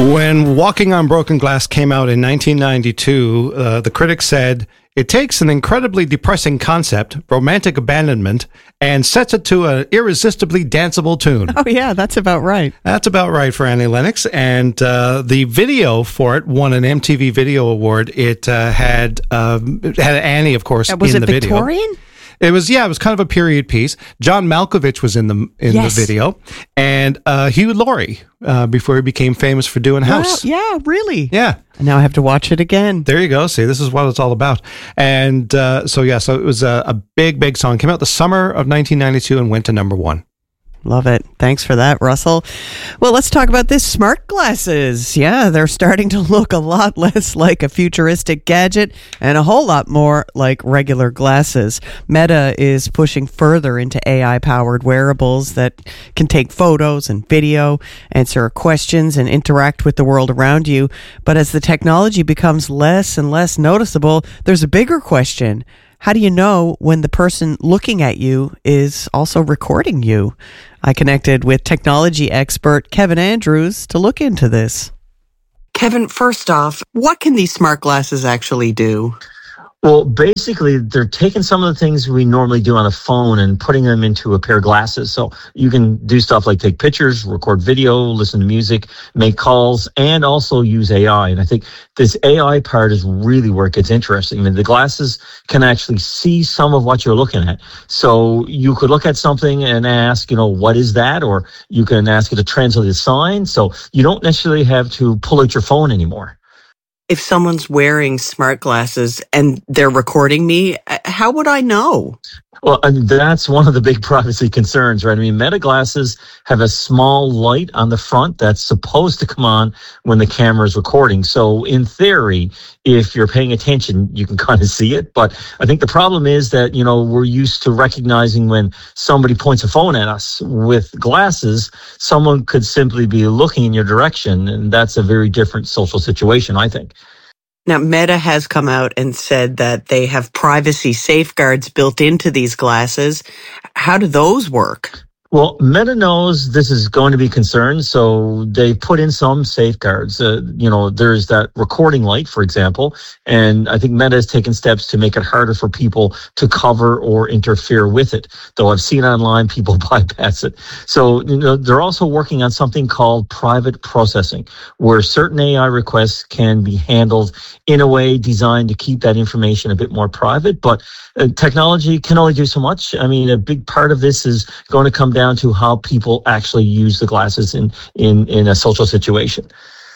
When Walking on Broken Glass came out in 1992, the critics said, it takes an incredibly depressing concept, romantic abandonment, and sets it to an irresistibly danceable tune. Oh, yeah, that's about right. That's about right for Annie Lennox. And the video for it won an MTV Video Award. It had Annie, of course, in the video. Was it Victorian? It was kind of a period piece. John Malkovich was in the video, and Hugh Laurie before he became famous for doing House. Yeah, really. Yeah. Now I have to watch it again. There you go. See, this is what it's all about. And so it was a big song. Came out the summer of 1992 and went to number 1. Love it. Thanks for that, Russell. Well, let's talk about this smart glasses. Yeah, they're starting to look a lot less like a futuristic gadget and a whole lot more like regular glasses. Meta is pushing further into AI-powered wearables that can take photos and video, answer questions, and interact with the world around you. But as the technology becomes less and less noticeable, there's a bigger question. How do you know when the person looking at you is also recording you? I connected with technology expert Kevin Andrews to look into this. Kevin, first off, what can these smart glasses actually do? Well, basically, they're taking some of the things we normally do on a phone and putting them into a pair of glasses. So you can do stuff like take pictures, record video, listen to music, make calls, and also use AI. And I think this AI part is really where it gets interesting. I mean, the glasses can actually see some of what you're looking at. So you could look at something and ask, what is that? Or you can ask it to translate a sign. So you don't necessarily have to pull out your phone anymore. If someone's wearing smart glasses and they're recording me, how would I know? Well, and that's one of the big privacy concerns, right? I mean, Meta glasses have a small light on the front that's supposed to come on when the camera is recording. So in theory, if you're paying attention, you can kind of see it. But I think the problem is that, we're used to recognizing when somebody points a phone at us. With glasses, someone could simply be looking in your direction, and that's a very different social situation, I think. Now, Meta has come out and said that they have privacy safeguards built into these glasses. How do those work? Well, Meta knows this is going to be concerned, so they put in some safeguards. There's that recording light, for example, and I think Meta has taken steps to make it harder for people to cover or interfere with it, though I've seen online people bypass it. So, they're also working on something called private processing, where certain AI requests can be handled in a way designed to keep that information a bit more private, but technology can only do so much. I mean, a big part of this is going to come down to how people actually use the glasses in a social situation.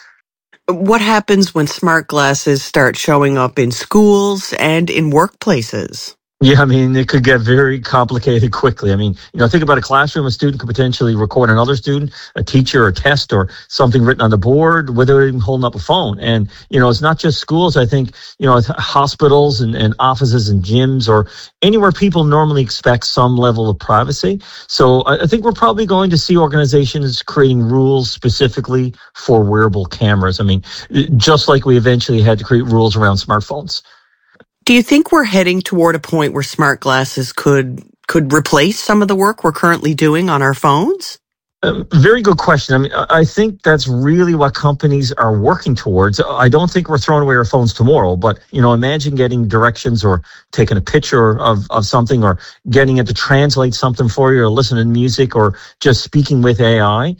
What happens when smart glasses start showing up in schools and in workplaces? Yeah, I mean, it could get very complicated quickly. I mean, think about a classroom. A student could potentially record another student, a teacher, a test, or something written on the board without even holding up a phone. And, it's not just schools. I think, hospitals and offices and gyms or anywhere people normally expect some level of privacy. So I think we're probably going to see organizations creating rules specifically for wearable cameras. I mean, just like we eventually had to create rules around smartphones. Do you think we're heading toward a point where smart glasses could replace some of the work we're currently doing on our phones? Very good question. I mean, I think that's really what companies are working towards. I don't think we're throwing away our phones tomorrow, but, imagine getting directions or taking a picture of something or getting it to translate something for you or listening to music or just speaking with AI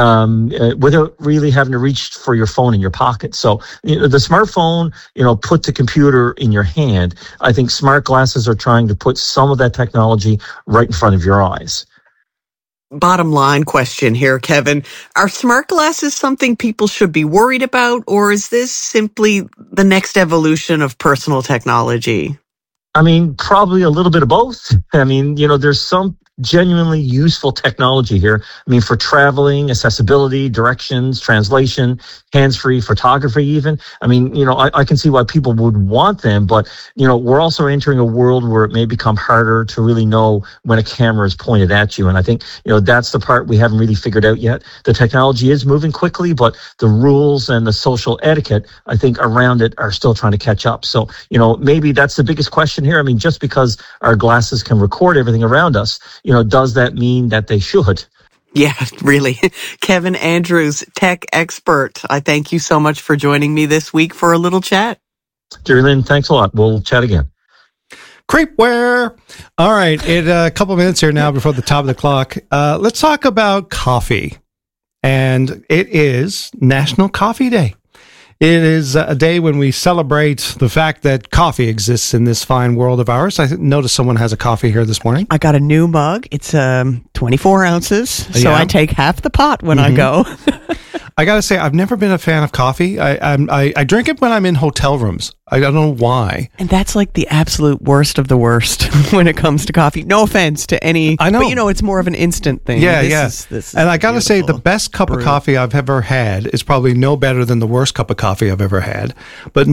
without really having to reach for your phone in your pocket. So the smartphone, put the computer in your hand. I think smart glasses are trying to put some of that technology right in front of your eyes. Bottom line question here, Kevin. Are smart glasses something people should be worried about, or is this simply the next evolution of personal technology? I mean, probably a little bit of both. I mean, there's some genuinely useful technology here. I mean, for traveling, accessibility, directions, translation, hands-free photography even. I mean, I can see why people would want them, but, we're also entering a world where it may become harder to really know when a camera is pointed at you. And I think, that's the part we haven't really figured out yet. The technology is moving quickly, but the rules and the social etiquette, I think, around it are still trying to catch up. So, maybe that's the biggest question here. I mean, just because our glasses can record everything around us, does that mean that they should? Yeah, really. Kevin Andrews, tech expert. I thank you so much for joining me this week for a little chat. Jerry Lynn, thanks a lot. We'll chat again. Creepware. All right. A couple minutes here now before the top of the clock. Let's talk about coffee. And it is National Coffee Day. It is a day when we celebrate the fact that coffee exists in this fine world of ours. I noticed someone has a coffee here this morning. I got a new mug. It's 24 ounces, so I take half the pot when I go. I got to say, I've never been a fan of coffee. I drink it when I'm in hotel rooms. I don't know why. And that's like the absolute worst of the worst when it comes to coffee. No offense to any. I know. But, it's more of an instant thing. Yeah, This is and I got to say, the best cup of coffee I've ever had is probably no better than the worst cup of coffee I've ever had. But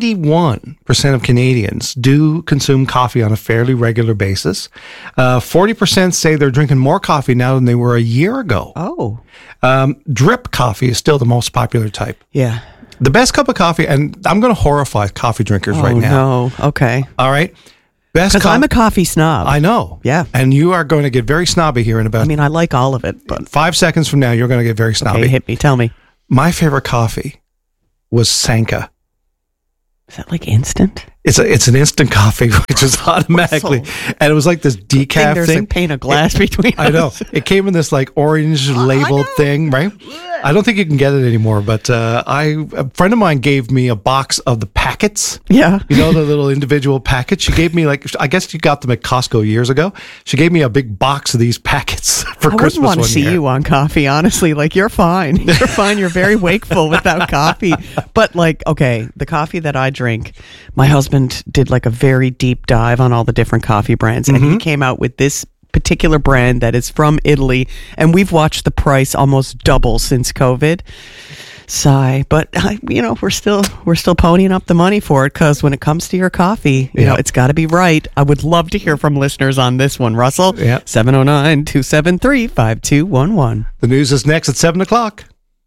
91% of Canadians do consume coffee on a fairly regular basis. 40% say they're drinking more coffee now than they were a year ago. Oh. Drip coffee is still the most popular type. Yeah. The best cup of coffee, and I'm going to horrify coffee drinkers right now. Oh, no. Okay. All right. Because I'm a coffee snob. I know. Yeah. And you are going to get very snobby here in about... I like all of it, but... 5 seconds from now, you're going to get very snobby. Okay, hit me. Tell me. My favorite coffee was Sanka. Is that like instant? It's an instant coffee, which is automatically... And it was like this decaf There's thing. a pane of glass between us. I know. It came in this like orange labeled thing, right? I don't think you can get it anymore, but a friend of mine gave me a box of the packets. Yeah. The little individual packets. She gave me I guess you got them at Costco years ago. She gave me a big box of these packets for Christmas. I wouldn't want to see you on coffee, honestly. Like, you're fine. You're fine. You're very wakeful without coffee. But the coffee that I drink, my husband did like a very deep dive on all the different coffee brands, and he came out with this particular brand that is from Italy, and we've watched the price almost double since COVID. Sigh, but we're still ponying up the money for it, because when it comes to your coffee, it's got to be right. I would love to hear from listeners on this one, Russell. 709-273-5211. The news is next at 7 o'clock.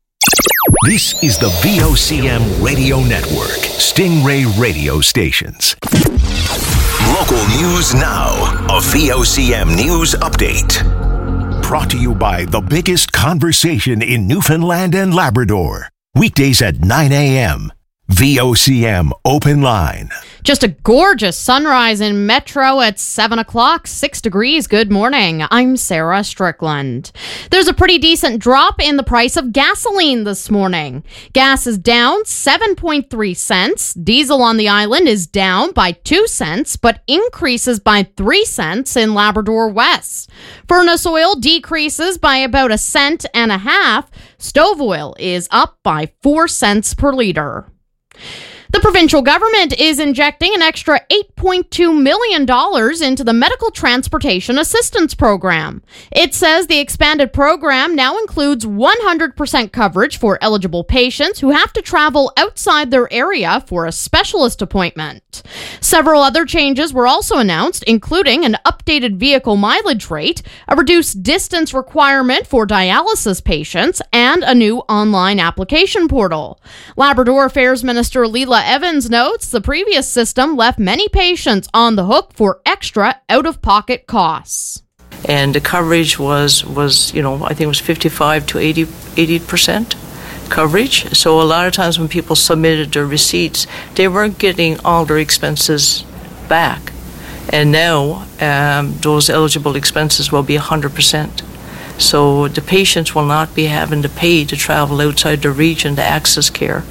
This is the VOCM Radio Network, Stingray Radio Stations. Local news now, a VOCM news update. Brought to you by the biggest conversation in Newfoundland and Labrador. Weekdays at 9 a.m. VOCM Open Line. Just a gorgeous sunrise in Metro at 7 o'clock, 6 degrees. Good morning. I'm Sarah Strickland. There's a pretty decent drop in the price of gasoline this morning. Gas is down 7.3 cents. Diesel on the island is down by 2 cents, but increases by 3 cents in Labrador West. Furnace oil decreases by about 1.5 cents. Stove oil is up by 4 cents per liter. The provincial government is injecting an extra $8.2 million into the Medical Transportation Assistance Program. It says the expanded program now includes 100% coverage for eligible patients who have to travel outside their area for a specialist appointment. Several other changes were also announced, including an updated vehicle mileage rate, a reduced distance requirement for dialysis patients, and a new online application portal. Labrador Affairs Minister Leela Evans notes the previous system left many patients on the hook for extra out-of-pocket costs. And the coverage was I think it was 55 to 80% coverage. So a lot of times when people submitted their receipts, they weren't getting all their expenses back. And now those eligible expenses will be 100%. So the patients will not be having to pay to travel outside the region to access care.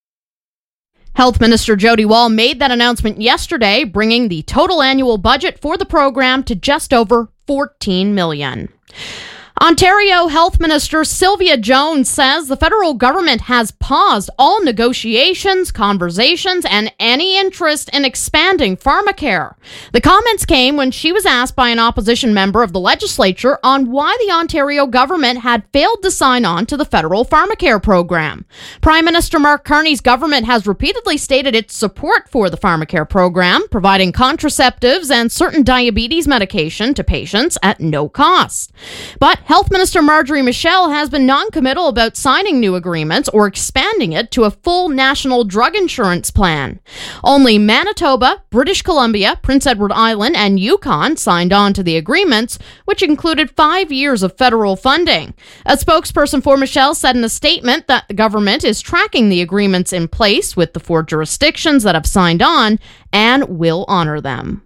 Health Minister Jody Wall made that announcement yesterday, bringing the total annual budget for the program to just over $14 million. Ontario Health Minister Sylvia Jones says the federal government has paused all negotiations, conversations, and any interest in expanding pharmacare. The comments came when she was asked by an opposition member of the legislature on why the Ontario government had failed to sign on to the federal pharmacare program. Prime Minister Mark Carney's government has repeatedly stated its support for the pharmacare program, providing contraceptives and certain diabetes medication to patients at no cost. But Health Minister Marjorie Michel has been non-committal about signing new agreements or expanding it to a full national drug insurance plan. Only Manitoba, British Columbia, Prince Edward Island, and Yukon signed on to the agreements, which included 5 years of federal funding. A spokesperson for Michel said in a statement that the government is tracking the agreements in place with the 4 jurisdictions that have signed on and will honor them.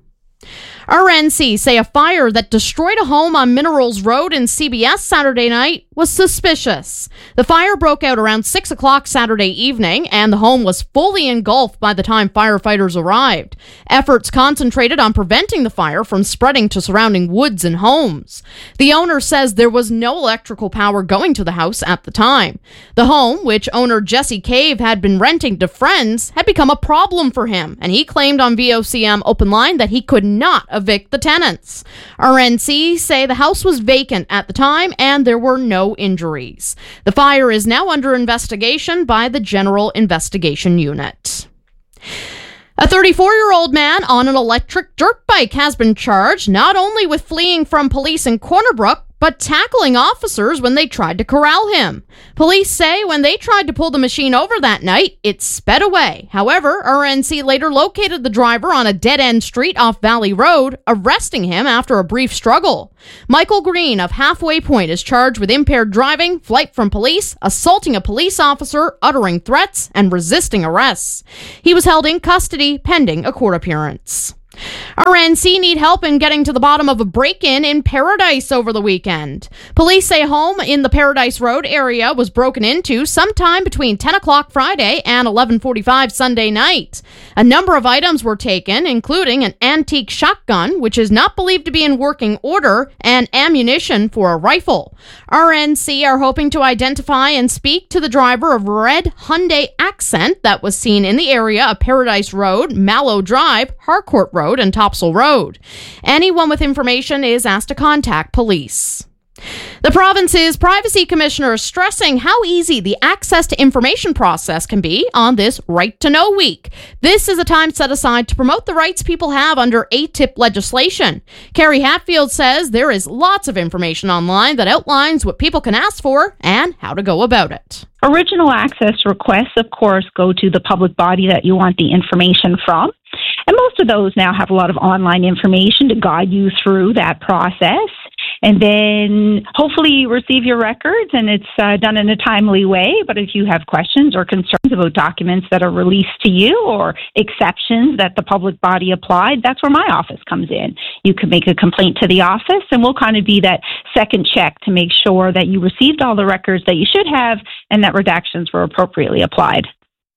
RNC say a fire that destroyed a home on Minerals Road in CBS Saturday night was suspicious. The fire broke out around 6 o'clock Saturday evening, and the home was fully engulfed by the time firefighters arrived. Efforts concentrated on preventing the fire from spreading to surrounding woods and homes. The owner says there was no electrical power going to the house at the time. The home, which owner Jesse Cave had been renting to friends, had become a problem for him, and he claimed on VOCM Open Line that he could not evict the tenants. RNC say the house was vacant at the time and there were no injuries. The fire is now under investigation by the General Investigation Unit. A 34-year-old man on an electric dirt bike has been charged not only with fleeing from police in Corner Brook, but tackling officers when they tried to corral him. Police say when they tried to pull the machine over that night, it sped away. However, RNC later located the driver on a dead-end street off Valley Road, arresting him after a brief struggle. Michael Green of Halfway Point is charged with impaired driving, flight from police, assaulting a police officer, uttering threats, and resisting arrests. He was held in custody pending a court appearance. RNC need help in getting to the bottom of a break-in in Paradise over the weekend. Police say a home in the Paradise Road area was broken into sometime between 10 o'clock Friday and 11:45 Sunday night. A number of items were taken, including an antique shotgun, which is not believed to be in working order, and ammunition for a rifle. RNC are hoping to identify and speak to the driver of a red Hyundai Accent that was seen in the area of Paradise Road, Mallow Drive, Harcourt Road, and Topsail Road. Anyone with information is asked to contact police. The province's privacy commissioner is stressing how easy the access to information process can be on this Right to Know Week. This is a time set aside to promote the rights people have under ATIP legislation. Carrie Hatfield says there is lots of information online that outlines what people can ask for and how to go about it. Original access requests, of course, go to the public body that you want the information from. And most of those now have a lot of online information to guide you through that process. And then hopefully you receive your records and it's done in a timely way. But if you have questions or concerns about documents that are released to you or exceptions that the public body applied, that's where my office comes in. You can make a complaint to the office and we'll kind of be that second check to make sure that you received all the records that you should have and that redactions were appropriately applied.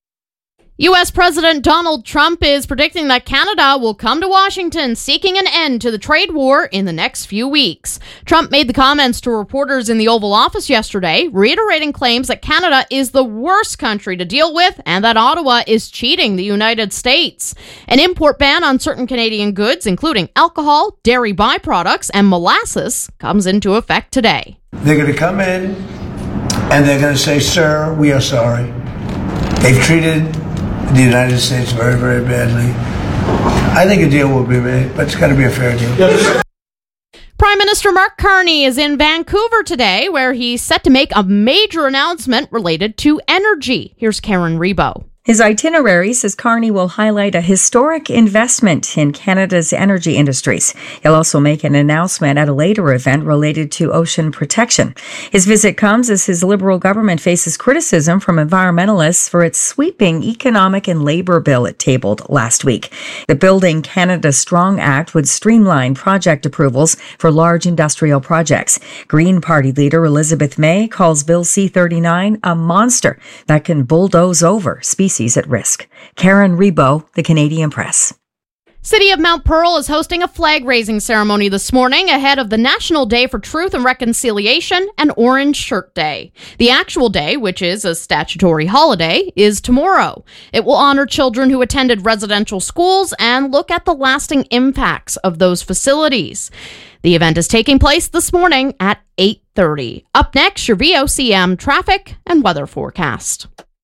U.S. President Donald Trump is predicting that Canada will come to Washington seeking an end to the trade war in the next few weeks. Trump made the comments to reporters in the Oval Office yesterday, reiterating claims that Canada is the worst country to deal with and that Ottawa is cheating the United States. An import ban on certain Canadian goods, including alcohol, dairy byproducts, and molasses, comes into effect today. They're going to come in and they're going to say, "Sir, we are sorry. They've treated the United States very, very badly." I think a deal will be made, but it's got to be a fair deal. Prime Minister Mark Carney is in Vancouver today, where he's set to make a major announcement related to energy. Here's Karen Rebo. His itinerary says Carney will highlight a historic investment in Canada's energy industries. He'll also make an announcement at a later event related to ocean protection. His visit comes as his Liberal government faces criticism from environmentalists for its sweeping economic and labor bill it tabled last week. The Building Canada Strong Act would streamline project approvals for large industrial projects. Green Party leader Elizabeth May calls Bill C-39 a monster that can bulldoze over species at risk. Karen Rebo, The Canadian Press. City of Mount Pearl is hosting a flag-raising ceremony this morning ahead of the National Day for Truth and Reconciliation and Orange Shirt Day. The actual day, which is a statutory holiday, is tomorrow. It will honor children who attended residential schools and look at the lasting impacts of those facilities. The event is taking place this morning at 8:30. Up next, your VOCM traffic and weather forecast.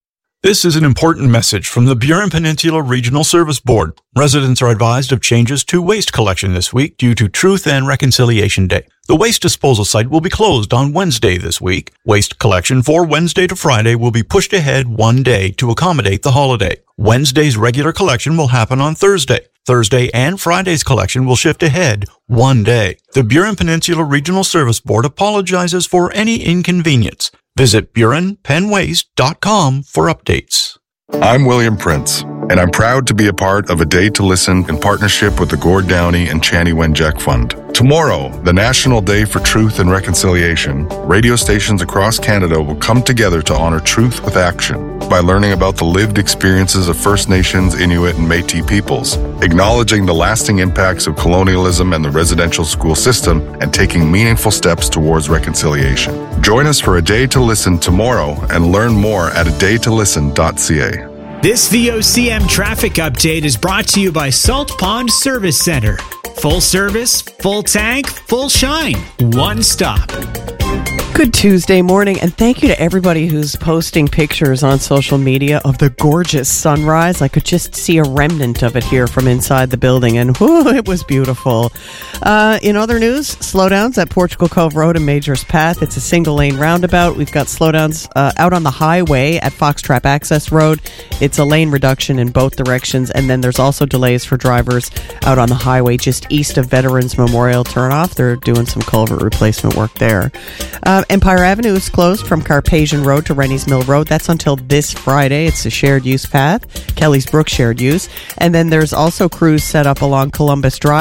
This is an important message from the Burin Peninsula Regional Service Board. Residents are advised of changes to waste collection this week due to Truth and Reconciliation Day. The waste disposal site will be closed on Wednesday this week. Waste collection for Wednesday to Friday will be pushed ahead one day to accommodate the holiday. Wednesday's regular collection will happen on Thursday. Thursday and Friday's collection will shift ahead one day. The Burin Peninsula Regional Service Board apologizes for any inconvenience. Visit BurinPenWaste.com for updates. I'm William Prince, and I'm proud to be a part of A Day to Listen in partnership with the Gord Downey and Chanie Wenjack Fund. Tomorrow, the National Day for Truth and Reconciliation, radio stations across Canada will come together to honor truth with action by learning about the lived experiences of First Nations, Inuit, and Métis peoples, acknowledging the lasting impacts of colonialism and the residential school system, and taking meaningful steps towards reconciliation. Join us for A Day to Listen tomorrow and learn more at adaytolisten.ca. This VOCM traffic update is brought to you by Salt Pond Service Center. Full service, full tank, full shine. One stop. Good Tuesday morning, and thank you to everybody who's posting pictures on social media of the gorgeous sunrise. I could just see a remnant of it here from inside the building, and whoo, it was beautiful. In other news, slowdowns at Portugal Cove Road and Majors Path. It's a single-lane roundabout. We've got slowdowns out on the highway at Foxtrap Access Road. It's a lane reduction in both directions, and then there's also delays for drivers out on the highway just east of Veterans Memorial turnoff. They're doing some culvert replacement work there. Empire Avenue is closed from Carpathian Road to Rennie's Mill Road. That's until this Friday. It's a shared use path, Kelly's Brook shared use. And then there's also crews set up along Columbus Drive.